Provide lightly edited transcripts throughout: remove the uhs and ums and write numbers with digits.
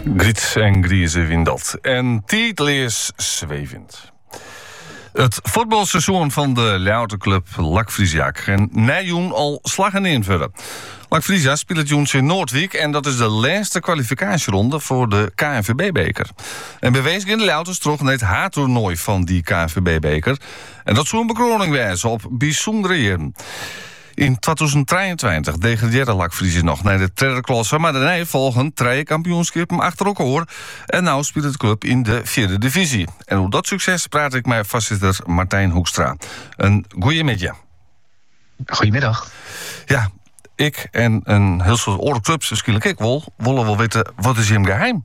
Grits en Griezen wint dat. En Tietleers zwevend. Het voetbalseizoen van de Louterclub Lak Friesia en Nijjoen al slag en invullen. Lak Friesia speelt Joens in Noordwijk en dat is de laatste kwalificatieronde voor de KNVB-beker. En bewees in de Louters trok net het toernooi van die KNVB-beker. En dat zou een bekroning wijzen op bijzondere jaren. In 2023 degradeerde Lak Friesia nog naar de derde klasse, maar daarna volgen 3 kampioenschappen achter elkaar. En nu speelt de club in de 4e divisie. En hoe dat succes praat ik met voorzitter Martijn Hoekstra. Een goeiemiddag. Goedemiddag. Ja, ik en een heel soort andere clubs, waarschijnlijk ik willen wel weten, wat is hem geheim?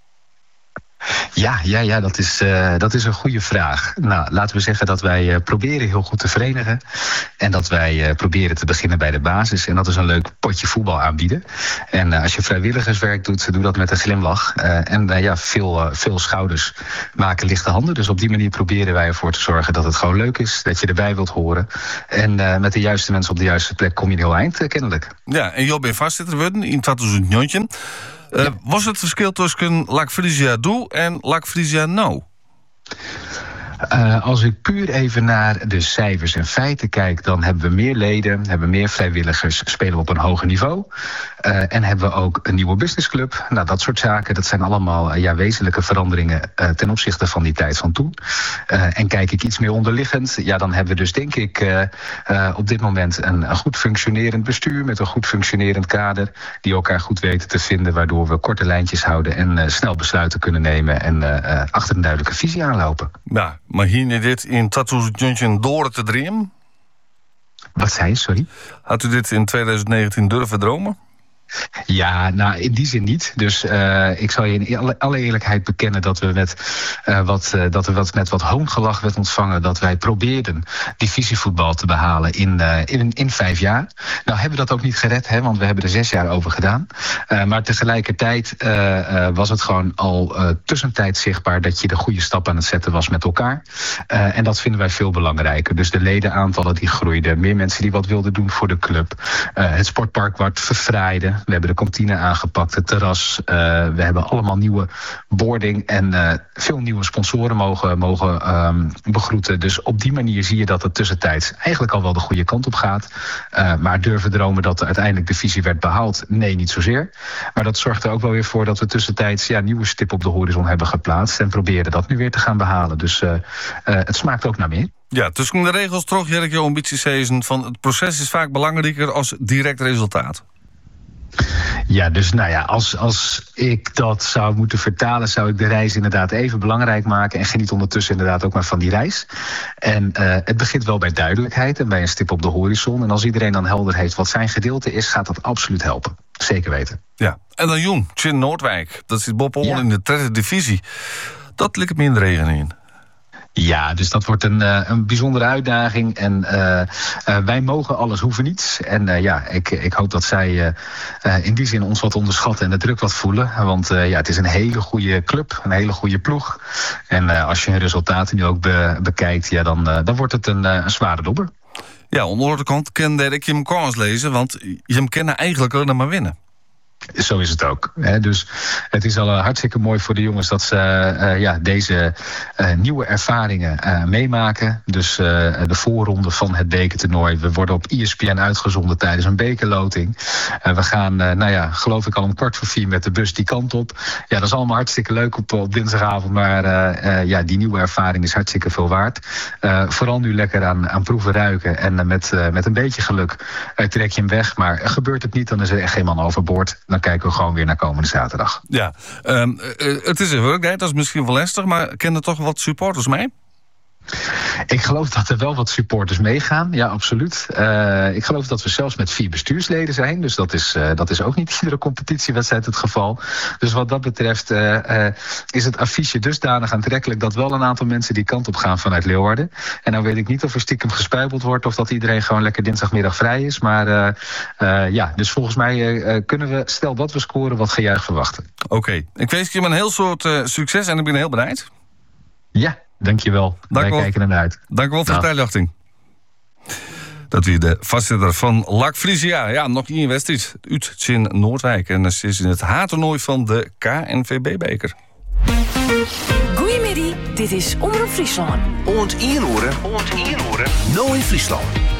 Ja, dat is een goede vraag. Nou, laten we zeggen dat wij proberen heel goed te verenigen. En dat wij proberen te beginnen bij de basis. En dat is een leuk potje voetbal aanbieden. En als je vrijwilligerswerk doet, doe dat met een glimlach. Veel schouders maken lichte handen. Dus op die manier proberen wij ervoor te zorgen dat het gewoon leuk is. Dat je erbij wilt horen. En met de juiste mensen op de juiste plek kom je een heel eind, kennelijk. Ja, en Job ben vastzitter worden in 2009. Was het verschil tussen Lak Friesia Doe en Lak Friesia Nou? Als ik puur even naar de cijfers en feiten kijk, dan hebben we meer leden, hebben meer vrijwilligers, spelen we op een hoger niveau. En hebben we ook een nieuwe businessclub. Nou, dat soort zaken, dat zijn allemaal wezenlijke veranderingen ten opzichte van die tijd van toen. En kijk ik iets meer onderliggend, dan hebben we dus denk ik op dit moment een goed functionerend bestuur met een goed functionerend kader, die elkaar goed weten te vinden, waardoor we korte lijntjes houden en snel besluiten kunnen nemen en achter een duidelijke visie aanlopen. Ja, maar hier dit in 2019 door te dromen? Wat zei je, sorry? Had u dit in 2019 durven dromen? Ja, nou in die zin niet. Dus ik zal je in alle eerlijkheid bekennen dat we met wat hoongelach werd ontvangen dat wij probeerden divisievoetbal te behalen in 5 jaar. Nou hebben we dat ook niet gered, want we hebben er 6 jaar over gedaan. Maar tegelijkertijd was het gewoon al tussentijds zichtbaar dat je de goede stap aan het zetten was met elkaar. En dat vinden wij veel belangrijker. Dus de ledenaantallen die groeiden, meer mensen die wat wilden doen voor de club. Het sportpark werd verfraaide. We hebben de kantine aangepakt, het terras. We hebben allemaal nieuwe boarding en veel nieuwe sponsoren mogen begroeten. Dus op die manier zie je dat het tussentijds eigenlijk al wel de goede kant op gaat. Maar durven dromen dat uiteindelijk de visie werd behaald? Nee, niet zozeer. Maar dat zorgt er ook wel weer voor dat we tussentijds nieuwe stip op de horizon hebben geplaatst en proberen dat nu weer te gaan behalen. Dus het smaakt ook naar meer. Ja, tussen de regels trok Jerk jouw ambitie van het proces is vaak belangrijker als direct resultaat. Ja, dus als ik dat zou moeten vertalen, zou ik de reis inderdaad even belangrijk maken en geniet ondertussen inderdaad ook maar van die reis. En het begint wel bij duidelijkheid en bij een stip op de horizon. En als iedereen dan helder heeft wat zijn gedeelte is, gaat dat absoluut helpen. Zeker weten. Ja, en dan Joen, in Noordwijk. Dat zit Bob Ol in de 3e divisie. Dat ligt minder regen in. Ja, dus dat wordt een bijzondere uitdaging. En wij mogen alles, hoeven niets. En ik hoop dat zij in die zin ons wat onderschatten en de druk wat voelen. Want het is een hele goede club, een hele goede ploeg. En als je hun resultaten nu ook bekijkt, dan wordt het een zware dobber. Ja, aan de andere kant kende ik je hem kans lezen, want je hem kennen eigenlijk alleen maar winnen. Zo is het ook. Dus het is al hartstikke mooi voor de jongens dat ze deze nieuwe ervaringen meemaken. Dus de voorronde van het bekertoernooi. We worden op ESPN uitgezonden tijdens een bekerloting. We gaan, geloof ik al om 3:15 met de bus die kant op. Ja, dat is allemaal hartstikke leuk op dinsdagavond. Maar die nieuwe ervaring is hartstikke veel waard. Vooral nu lekker aan proeven ruiken. En met een beetje geluk trek je hem weg. Maar gebeurt het niet, dan is er echt geen man overboord. Dan kijken we gewoon weer naar komende zaterdag. Ja, het is een werktijd, dat is misschien wel lastig, maar kennen er toch wat supporters mee? Ik geloof dat er wel wat supporters meegaan, ja, absoluut. Ik geloof dat we zelfs met 4 bestuursleden zijn. Dus dat is ook niet iedere competitiewedstrijd het geval. Dus wat dat betreft is het affiche dusdanig aantrekkelijk dat wel een aantal mensen die kant op gaan vanuit Leeuwarden. En dan weet ik niet of er stiekem gespuibeld wordt of dat iedereen gewoon lekker dinsdagmiddag vrij is. Maar dus volgens mij kunnen we, stel dat we scoren, wat gejuich verwachten. Oké. Ik wens je een heel soort succes en ik ben heel benieuwd. Ja, dankjewel. Wij kijken ernaar uit. Dank u wel voor de tijdlichting. Dat weer de voorzitter van LAC Friesia. Ja, nog één wedstrijd uit in Noordwijk. En dat is in het haatoernooi van de KNVB-beker. Goedemiddag, dit is Omroep Friesland. Oont 1 uur, nou in Friesland.